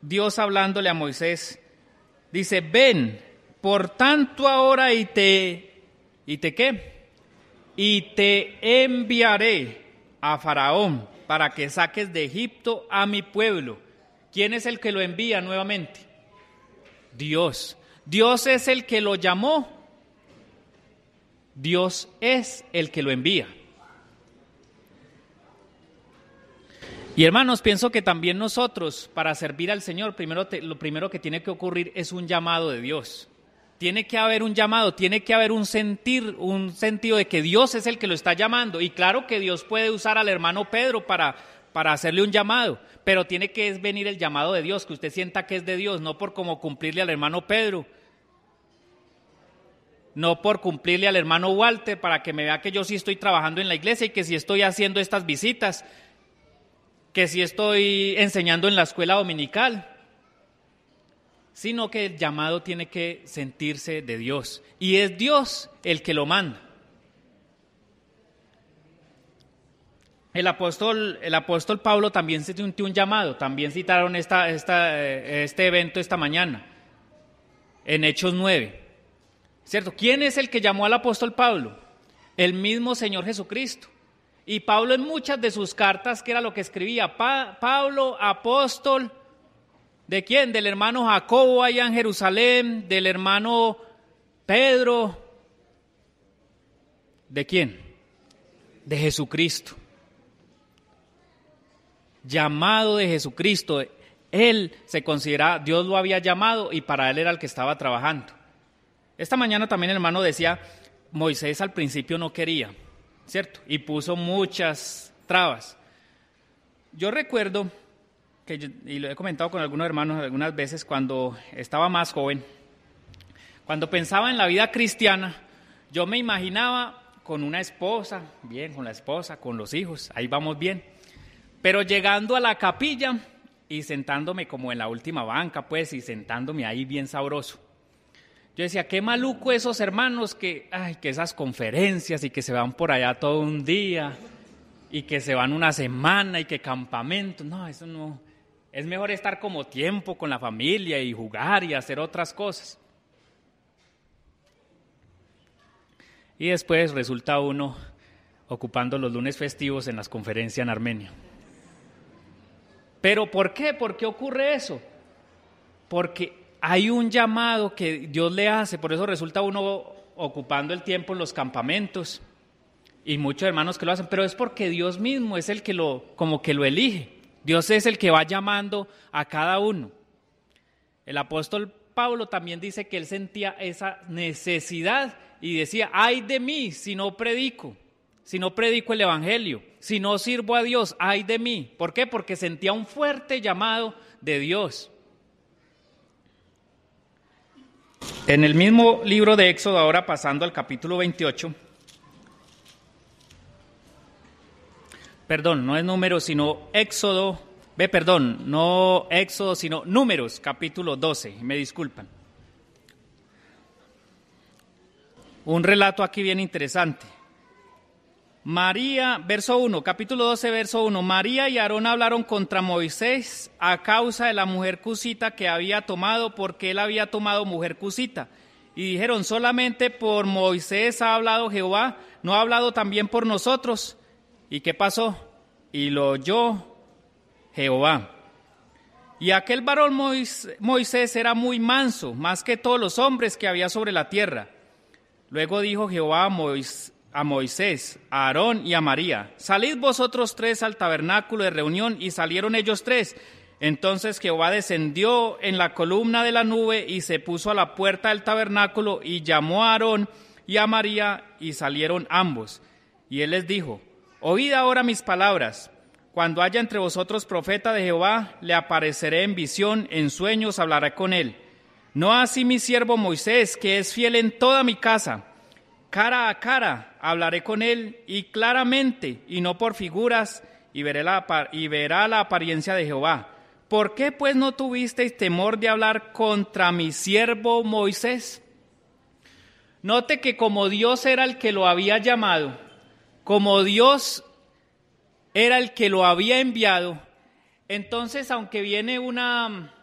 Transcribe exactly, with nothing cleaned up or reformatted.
Dios hablándole a Moisés, dice, ven, por tanto ahora y te, ¿y te qué? Y te enviaré a Faraón para que saques de Egipto a mi pueblo. ¿Quién es el que lo envía nuevamente? Dios. Dios es el que lo llamó. Dios es el que lo envía. Y hermanos, pienso que también nosotros, para servir al Señor, primero te, lo primero que tiene que ocurrir es un llamado de Dios. Tiene que haber un llamado, tiene que haber un sentir, un sentido de que Dios es el que lo está llamando. Y claro que Dios puede usar al hermano Pedro para, para hacerle un llamado, pero tiene que venir el llamado de Dios, que usted sienta que es de Dios, no por como cumplirle al hermano Pedro, no por cumplirle al hermano Walter para que me vea que yo sí estoy trabajando en la iglesia y que sí estoy haciendo estas visitas, que sí estoy enseñando en la escuela dominical, sino que el llamado tiene que sentirse de Dios, y es Dios el que lo manda. El apóstol, el apóstol Pablo también se sintió un llamado, también citaron esta, esta, este evento esta mañana, en Hechos nueve, ¿cierto? ¿Quién es el que llamó al apóstol Pablo? El mismo Señor Jesucristo. Y Pablo en muchas de sus cartas, ¿qué era lo que escribía? Pa- Pablo, apóstol, ¿de quién? Del hermano Jacobo allá en Jerusalén, del hermano Pedro. ¿De quién? De Jesucristo. Llamado de Jesucristo. Él se consideraba, Dios lo había llamado y para él era el que estaba trabajando. Esta mañana también el hermano decía, Moisés al principio no quería, ¿cierto? Y puso muchas trabas. Yo recuerdo que yo, y lo he comentado con algunos hermanos algunas veces, cuando estaba más joven, cuando pensaba en la vida cristiana, yo me imaginaba con una esposa, bien, con la esposa, con los hijos, ahí vamos bien, pero llegando a la capilla y sentándome como en la última banca, pues, y sentándome ahí bien sabroso. Yo decía, qué maluco esos hermanos que, ay, que esas conferencias y que se van por allá todo un día y que se van una semana y que campamento, no, eso no. Es mejor estar como tiempo con la familia y jugar y hacer otras cosas. Y después resulta uno ocupando los lunes festivos en las conferencias en Armenia. ¿Pero por qué? ¿Por qué ocurre eso? Porque hay un llamado que Dios le hace, por eso resulta uno ocupando el tiempo en los campamentos y muchos hermanos que lo hacen, pero es porque Dios mismo es el que lo, como que lo elige. Dios es el que va llamando a cada uno. El apóstol Pablo también dice que él sentía esa necesidad y decía, ay de mí si no predico, si no predico el evangelio, si no sirvo a Dios, ay de mí. ¿Por qué? Porque sentía un fuerte llamado de Dios. En el mismo libro de Éxodo, ahora pasando al capítulo veintiocho, perdón, no es Números, sino Éxodo, ve, perdón, no Éxodo, sino Números, capítulo doce, me disculpan. Un relato aquí bien interesante. María, verso uno, capítulo doce, verso uno, María y Aarón hablaron contra Moisés a causa de la mujer cusita que había tomado, porque él había tomado mujer cusita. Y dijeron, solamente por Moisés ha hablado Jehová, ¿no ha hablado también por nosotros? ¿Y qué pasó? Y lo oyó Jehová. Y aquel varón Moisés era muy manso, más que todos los hombres que había sobre la tierra. Luego dijo Jehová a Moisés, a Moisés, a Aarón y a María, salid vosotros tres al tabernáculo de reunión, y salieron ellos tres. Entonces Jehová descendió en la columna de la nube y se puso a la puerta del tabernáculo y llamó a Aarón y a María, y salieron ambos. Y él les dijo, oíd ahora mis palabras. Cuando haya entre vosotros profeta de Jehová, le apareceré en visión, en sueños hablaré con él. No así mi siervo Moisés, que es fiel en toda mi casa. Cara a cara hablaré con él, y claramente, y no por figuras, y, veré la, y verá la apariencia de Jehová. ¿Por qué pues no tuvisteis temor de hablar contra mi siervo Moisés? Note que como Dios era el que lo había llamado, como Dios era el que lo había enviado, entonces aunque viene una